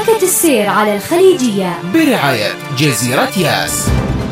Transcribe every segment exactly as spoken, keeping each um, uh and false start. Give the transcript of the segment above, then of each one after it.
حركة السير على الخليجية برعاية جزيرة ياس.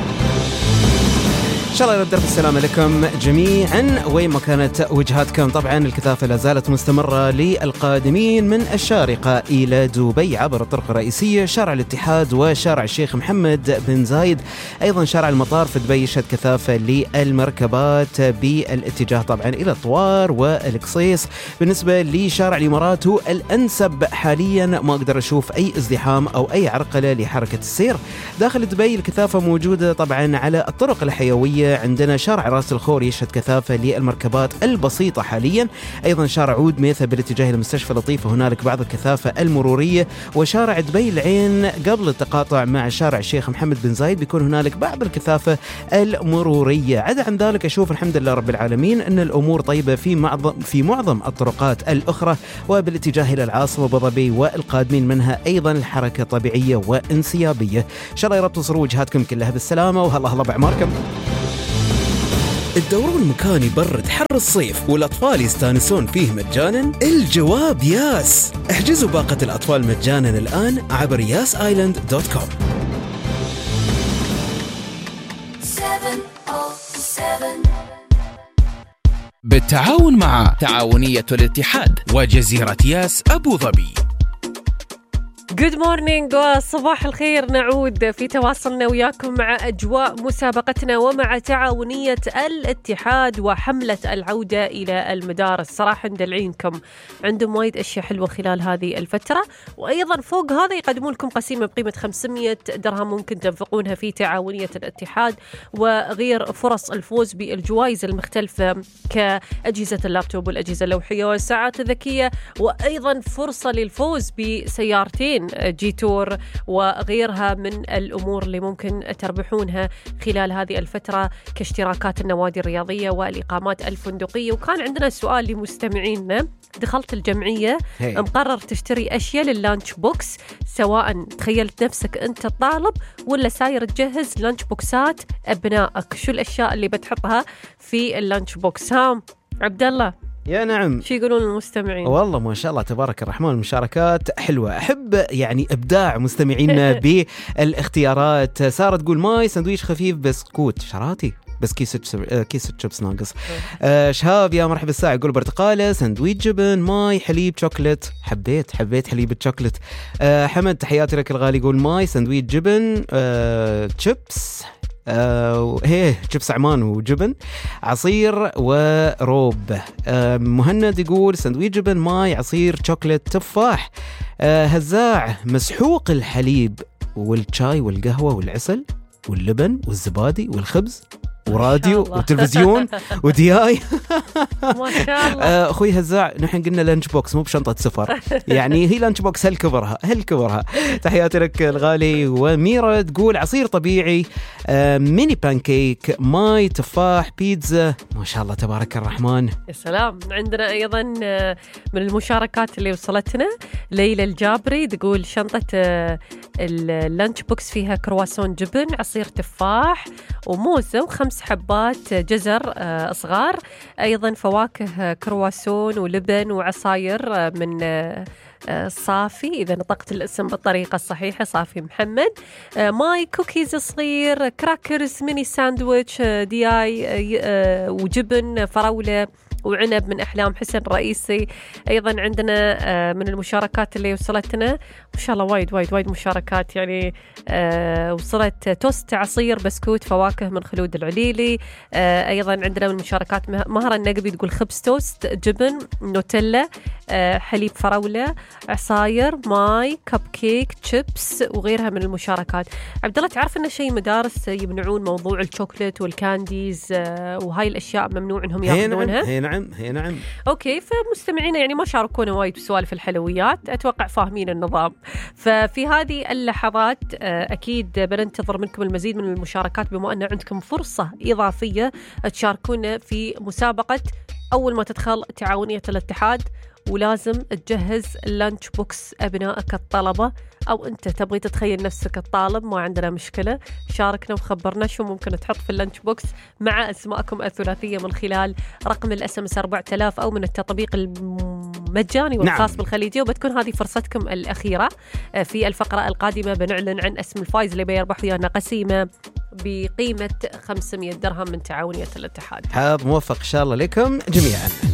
إن شاء الله يرد السلام لكم جميعا وين ما كانت وجهاتكم. طبعا الكثافة لا زالت مستمرة للقادمين من الشارقة إلى دبي عبر الطرق الرئيسية شارع الاتحاد وشارع الشيخ محمد بن زايد. أيضا شارع المطار في دبي يشهد كثافة للمركبات بالاتجاه طبعا إلى طوار والقصيص. بالنسبة لشارع الإمارات هو الأنسب حاليا، ما أقدر أشوف أي ازدحام أو أي عرقلة لحركة السير. داخل دبي الكثافة موجودة طبعا على الطرق الحيوية. عندنا شارع راس الخور يشهد كثافة للمركبات البسيطة حاليا. أيضا شارع عود ميثا بالاتجاه إلى مستشفى لطيفة هنالك بعض الكثافة المرورية. وشارع دبي العين قبل التقاطع مع شارع الشيخ محمد بن زايد بيكون هنالك بعض الكثافة المرورية. عدا عن ذلك أشوف الحمد لله رب العالمين أن الأمور طيبة في معظم في معظم الطرقات الأخرى. وبالاتجاه إلى العاصمة أبو ظبي والقادمين منها أيضا الحركة طبيعية وانسيابية. إن شاء الله يا رب تصلوا وجهاتكم كلها بالسلامة وهلا هلا بعماركم. الدورون مكان يبرد حر الصيف والأطفال يستانسون فيه مجانا؟ الجواب ياس. احجزوا باقة الأطفال مجانا الآن عبر ياس آيلاند دوت كوم. بالتعاون مع تعاونية الاتحاد وجزيرة ياس أبو ظبي. Good morning وصباح الخير. نعود في تواصلنا وياكم مع أجواء مسابقتنا ومع تعاونية الاتحاد وحملة العودة إلى المدارس. صراحة ندلعينكم عندهم وايد أشياء حلوة خلال هذه الفترة، وأيضا فوق هذا يقدمون لكم قسيمة بقيمة خمسمية درهم ممكن تنفقونها في تعاونية الاتحاد، وغير فرص الفوز بالجوائز المختلفة كأجهزة اللابتوب والأجهزة اللوحية والساعات الذكية، وأيضا فرصة للفوز بسيارتين جيتور وغيرها من الأمور اللي ممكن تربحونها خلال هذه الفترة كاشتراكات النوادي الرياضية والإقامات الفندقية. وكان عندنا سؤال لمستمعينا، دخلت الجمعية hey. مقرر تشتري أشياء لللانش بوكس، سواء تخيلت نفسك أنت الطالب ولا ساير تجهز لانش بوكسات أبنائك، شو الأشياء اللي بتحطها في اللانش بوكس؟ ها عبد الله؟ يا نعم. شو يقولون المستمعين؟ والله ما شاء الله تبارك الرحمن المشاركات حلوة. أحب يعني إبداع مستمعينا بالاختيارات. سارة تقول ماي سندويش خفيف بسكوت شراتي بس كيس كيس شيبس ناقص. آه شهاب يا مرحبا الساعة يقول برتقالة سندويش جبن ماي حليب شوكلت. حبيت حبيت حليب الشوكلت. آه حمد تحياتي لك الغالي يقول ماي سندويش جبن آه شيبس آه هيه شيبس عمان وجبن عصير وروب. آه مهند يقول سندويش جبن ماي عصير شوكلت تفاح. آه هزاع مسحوق الحليب والشاي والقهوة والعسل واللبن والزبادي والخبز وراديو وتلفزيون ودياي. ما شاء الله. أخوي هزاع نحن قلنا لانش بوكس مو بشنطة سفر، يعني هي لانش بوكس هل كبرها هل كبرها. تحياتي لك الغالي. وميرا تقول عصير طبيعي ميني بانكيك ماي تفاح بيتزا. ما شاء الله تبارك الرحمن. يا سلام. عندنا أيضا من المشاركات اللي وصلتنا ليلى الجابري تقول شنطة اللانش بوكس فيها كرواسون جبن عصير تفاح وموزة وخمس حبات جزر صغار، أيضا فواكه كرواسون ولبن وعصاير من صافي إذا نطقت الاسم بالطريقة الصحيحة صافي محمد. ماي كوكيز صغير كراكرز ميني ساندويتش دي آي وجبن فراولة وعنب من أحلام حسن رئيسي. أيضا عندنا من المشاركات اللي وصلتنا ما شاء الله وايد وايد وايد مشاركات، يعني وصلت توست عصير بسكوت فواكه من خلود العليلي. أيضا عندنا من المشاركات مهرة النقبي تقول خبز توست جبن نوتيلا حليب فراولة عصاير ماي كب كيك شيبس وغيرها من المشاركات. عبد الله تعرف أن شيء مدارس يمنعون موضوع الشوكولات والكانديز وهاي الأشياء ممنوع إنهم يأخذونها؟ هي نعم هي نعم. أوكي، فمستمعينا يعني ما شاركونا وايد بسوالف الحلويات، أتوقع فاهمين النظام. ففي هذه اللحظات أكيد بننتظر منكم المزيد من المشاركات، بما أن عندكم فرصة إضافية تشاركونا في مسابقة أول ما تدخل تعاونية الاتحاد، ولازم تجهز اللانش بوكس أبنائك الطلبة، أو أنت تبغي تتخيل نفسك الطالب ما عندنا مشكلة، شاركنا وخبرنا شو ممكن تحط في اللانش بوكس مع أسماءكم الثلاثية من خلال رقم الاس ام اس أربعة آلاف أو من التطبيق مجاني والخاص نعم. بالخليجية، وبتكون هذه فرصتكم الأخيرة. في الفقرة القادمة بنعلن عن اسم الفائز اللي بيربح ويانا قسيمة بقيمة خمسمية درهم من تعاونية الاتحاد. حاب موفق إن شاء الله لكم جميعا.